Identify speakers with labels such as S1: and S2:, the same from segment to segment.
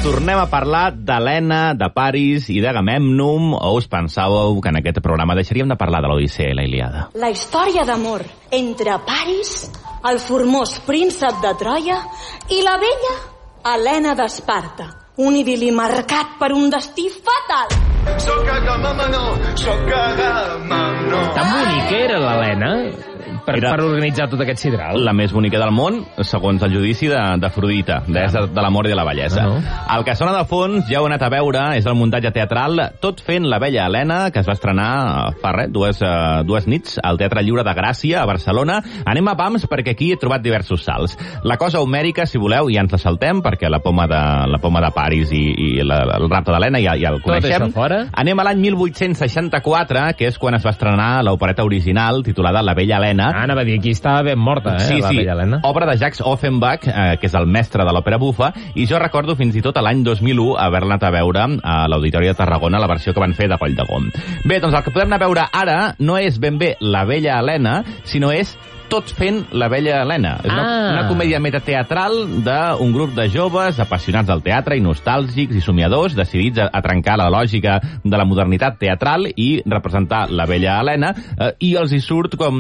S1: Tornem a parlar d'Helena, de Paris i d'Agamèmnon, o us pensàveu que en aquest programa deixaríem de parlar de l'Odissea i la Ilíada?
S2: La història d'amor entre Paris, el formós príncep de Troia, i la bella Helena d'Esparta. Un idil·li marcat per un destí fatal.
S3: Soc Agamèmnon, soc Agamèmnon.
S4: Tan bonica era l'Helena per organitzar tot aquest sidral.
S1: La més bonica del món, segons el judici d'Afrodita, deessa de l'amor i de la bellesa. El que sona de fons, ja ho he anat a veure, és el muntatge teatral Tot fent la bella Helena, que es va estrenar fa res, dues nits, al Teatre Lliure de Gràcia, a Barcelona. Anem a pams, perquè aquí he trobat diversos salts. La cosa homèrica, si voleu, ja ens la saltem, perquè la poma de Paris i el rapte d'Helena ja el coneixem. Anem a l'any 1864, que és quan es va estrenar l'opereta original, titulada La bella Helena.
S4: Anava a dir, aquí estava ben morta, la bella Helena.
S1: Obra de Jacques Offenbach, que és el mestre de l'òpera bufa, i jo recordo fins i tot l'any 2001 haver-la anat a veure a l'Auditori de Tarragona, la versió que van fer de Coll de Gom. Bé, doncs el que podem anar a veure ara no és ben bé La bella Helena, sinó és Tot fent la bella Helena. És una comèdia metateatral d'un grup de joves apassionats del teatre i nostàlgics i somiadors, decidits a trencar la lògica de la modernitat teatral i representar la bella Helena, i els hi surt com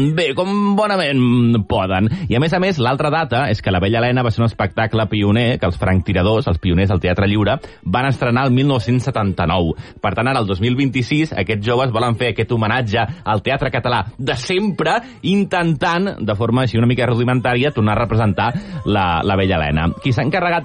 S1: bonament poden. I a més, l'altra data és que la bella Helena va ser un espectacle pioner que els franctiradors, els pioners del teatre lliure, van estrenar el 1979. Per tant, ara, el 2026, aquests joves volen fer aquest homenatge al teatre català de sempre, intentant, de forma així una mica rudimentària, tornar a representar la bella Helena. Qui s'ha encarregat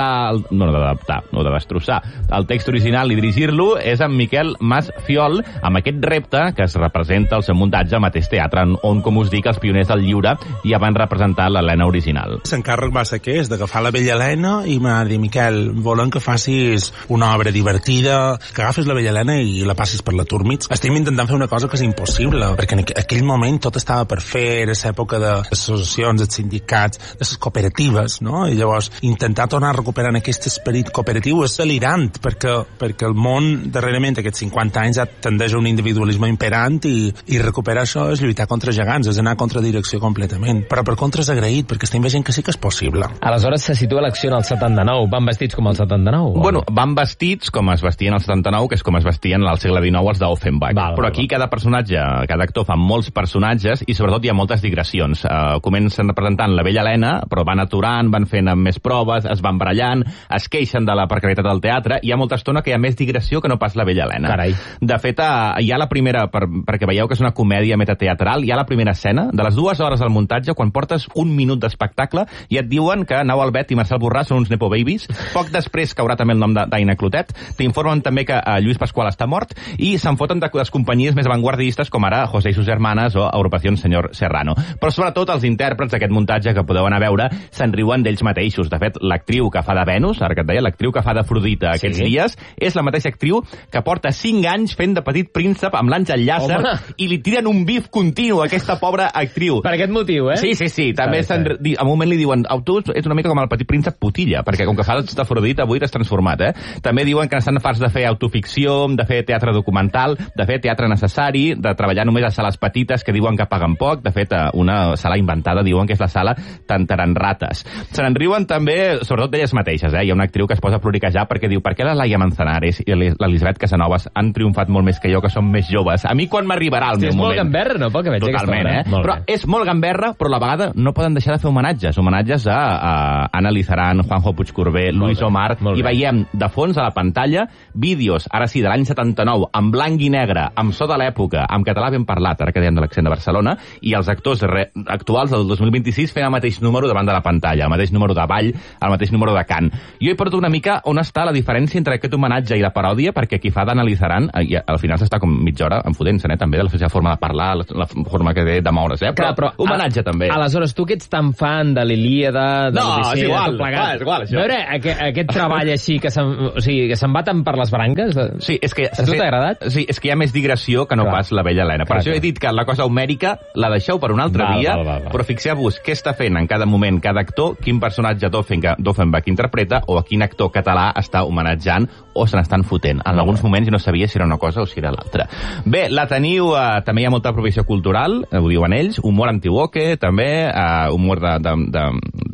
S1: de destrossar el text original i dirigir-lo és en Miquel Mas Fiol, amb aquest repte que es representa al seu muntatge al mateix teatre, on, com us dic, els pioners del lliure ja van representar l'Helena original.
S5: L'encàrrec va ser que és d'agafar la bella Helena i m'ha dit, Miquel, volem que facis una obra divertida, que agafis la bella Helena i la passis per la Turmits. Estem intentant fer una cosa que és impossible, perquè en aquell moment tot estava per fer, aquesta època d'associacions, de sindicats, de les cooperatives, no? I llavors intentar tornar a recuperar aquest esperit cooperatiu és delirant, perquè el món darrerament aquests 50 anys ja tendeix a un individualisme imperant i recuperar això és lluitar contra gegants, és anar contra direcció completament. Però per contra és agraït, perquè estem veient que sí que és possible.
S4: Aleshores se situa l'acció en el 79. Van vestits com el 79?
S1: Bueno, van vestits com es vestien el 79, que és com es vestien al segle XIX els d'Offenbach. Però aquí cada personatge, cada actor fa molts personatges i sobretot hi ha moltes digressions. Comencen representant la bella Helena, però van aturant, van fent més proves, es van barallant, es queixen de la precarietat del teatre, hi ha molta estona que hi ha més digressió que no pas la bella Helena.
S4: Carai.
S1: De fet, hi ha la primera, perquè veieu que és una comèdia metateatral, hi ha la primera escena, de les 2 hores del muntatge, quan portes 1 minut d'espectacle, i et diuen que Nau Albet i Marcel Borràs són uns nepo babies, poc després caurà també el nom d'Aina Clotet, t'informen també que Lluís Pasqual està mort, i se'n foten de les companyies més avantguardistes, com ara José i sus hermanas o Agrupación Señor Serrano. Però sobretot els intèrprets d'aquest muntatge que podeu anar a veure se'n riuen d'ells mateixos. De fet, l'actriu que fa de Venus, ara que et deia, l'actriu que fa d'Afrodita aquests dies, és la mateixa actriu que porta 5 anys fent de Petit Príncep amb l'Àngel Llàcer, i li tiren un bif continu a aquesta pobra actriu.
S4: Per aquest motiu, eh?
S1: Sí. També a un moment li diuen, tu ets una mica com el Petit Príncep putilla, perquè com que fas d'Afrodita avui t'has transformat, eh? També diuen que estan farts de fer autoficció, de fer teatre documental, de fer teatre necessari, de treballar només a sales petites que diuen que paguen poc. De fet, una sala inventada diuen que és la sala Tantaran Rates. Se n'en riuen també, sobretot d'elles mateixes, eh? Hi ha una actriu que es posa a ploriquejar perquè diu, per què la Laia Manzanares i l'Elisabet Casanovas han triomfat molt més que jo, que som més joves? A mi quan m'arribarà el meu moment?
S4: És molt gamberra, no? Que veig
S1: totalment, eh? Però és molt gamberra, però a la vegada no poden deixar de fer homenatges a Anna Lizaran, Juanjo Puigcorbé, Luis Omar, i veiem de fons a la pantalla vídeos, ara sí, de l'any 79, en blanc i negre, amb so de l'època, amb català ben parlat, ara que dèiem de l'accent de Barcelona, i els actors actuals del 2026 fent el mateix número davant de la pantalla, el mateix número de ball, el mateix número de cant. Jo he portat una mica on està la diferència entre aquest homenatge i la paròdia, perquè qui fa d'analitzaran, i al final s'està com mitja hora enfotent-se, també, de la seva forma de parlar, la forma que té de moure's, però homenatge també.
S4: Aleshores, tu que ets tan fan de l'Ilíada, de l'Odissea,
S1: és igual, això.
S4: A veure, aquest treball així, que se'n va tant per les branques?
S1: Sí, és que...
S4: A tu t'ha agradat?
S1: Sí, és que hi ha més digressió que no pas la bella Helena. Per això he dit que la cosa homèrica la deixeu per un altre dia, però fixeu-vos què està fent en cada moment cada actor, quin personatge d'Offenbach interpreta o a quin actor català està homenatjant o se n'estan fotent. En alguns moments jo no sabia si era una cosa o si era l'altra. Bé, la teniu, també hi ha molta provisió cultural, ho diuen ells, humor antiguoque, també, humor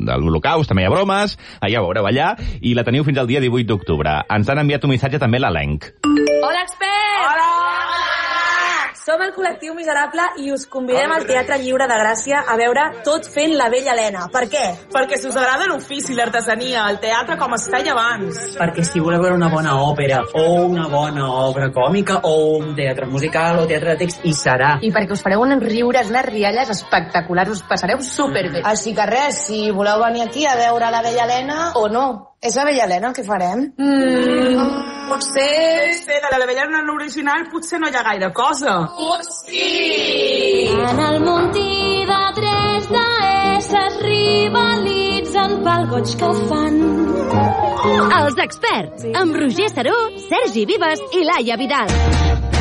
S1: l'Holocaust, també hi ha bromes, ja ho veureu allà, i la teniu fins al dia 18 d'octubre. Ens han enviat un missatge també l'elenc.
S6: Hola, experts! Hola! Som el col·lectiu Miserable i us convidem al Teatre Lliure de Gràcia a veure Tot fent la Vella Helena. Per què?
S7: Perquè si us agrada l'ofici, l'artesania, el teatre com es feia abans.
S8: Perquè si voleu veure una bona òpera o una bona obra còmica o un teatre musical o teatre de text, hi serà.
S9: I perquè us fareu uns riures, unes rialles espectaculars, us passareu superbé.
S10: Així que res, si voleu venir aquí a veure la Vella Helena o no. És la Vella Helena el que farem?
S7: Potser de la Vella Helena original potser no hi ha gaire cosa.
S2: Hosti! En el Montí de 3 deesses rivalitzen pel goig que fan.
S11: Els experts, amb Roger Saró, Sergi Vives i Laia Vidal.